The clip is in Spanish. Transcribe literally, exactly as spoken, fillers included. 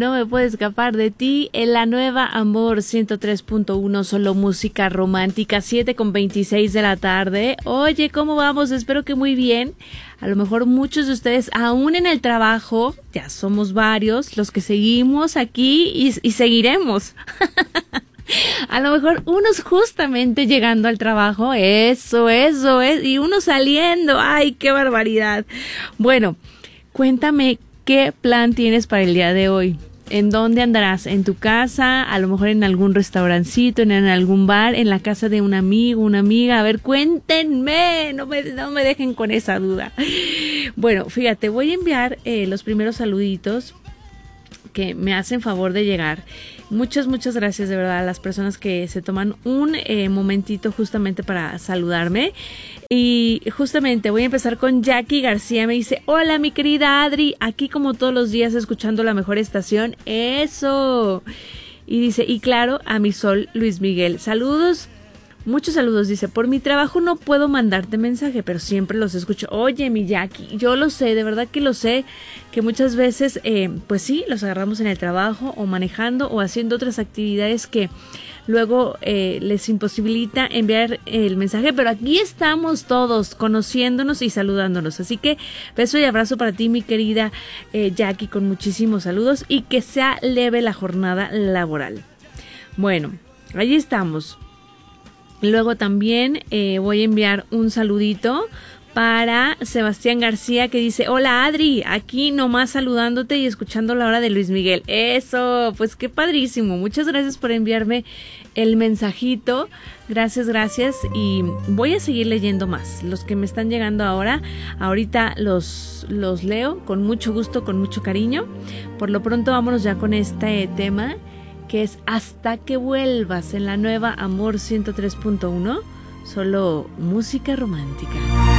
No me puedo escapar de ti, en la nueva Amor ciento tres punto uno, solo música romántica, siete con veintiséis de la tarde. Oye, ¿cómo vamos? Espero que muy bien. A lo mejor muchos de ustedes aún en el trabajo, ya somos varios los que seguimos aquí y, y seguiremos. A lo mejor unos justamente llegando al trabajo, eso, eso, es, y unos saliendo, ¡ay, qué barbaridad! Bueno, cuéntame, ¿qué plan tienes para el día de hoy? ¿En dónde andarás? ¿En tu casa? A lo mejor en algún restaurancito, en, en algún bar, en la casa de un amigo, una amiga. A ver, cuéntenme, no me, no me dejen con esa duda. Bueno, fíjate, voy a enviar eh, los primeros saluditos que me hacen favor de llegar. Muchas, muchas gracias de verdad a las personas que se toman un eh, momentito justamente para saludarme. Y justamente voy a empezar con Jackie García. Me dice, hola mi querida Adri, aquí como todos los días escuchando la mejor estación. ¡Eso! Y dice, y claro, a mi sol Luis Miguel. Saludos. Muchos saludos, dice, por mi trabajo no puedo mandarte mensaje, pero siempre los escucho. Oye, mi Jackie, yo lo sé, de verdad que lo sé, que muchas veces, eh, pues sí, los agarramos en el trabajo o manejando o haciendo otras actividades que luego eh, les imposibilita enviar el mensaje, pero aquí estamos todos conociéndonos y saludándonos. Así que beso y abrazo para ti, mi querida eh, Jackie, con muchísimos saludos y que sea leve la jornada laboral. Bueno, allí estamos. Luego también eh, voy a enviar un saludito para Sebastián García que dice, hola Adri, aquí nomás saludándote y escuchando la hora de Luis Miguel. Eso, pues qué padrísimo. Muchas gracias por enviarme el mensajito. Gracias, gracias. Y voy a seguir leyendo más. Los que me están llegando ahora, ahorita los, los leo con mucho gusto, con mucho cariño. Por lo pronto vámonos ya con este tema, que es Hasta que vuelvas, en la nueva Amor ciento tres punto uno, solo música romántica.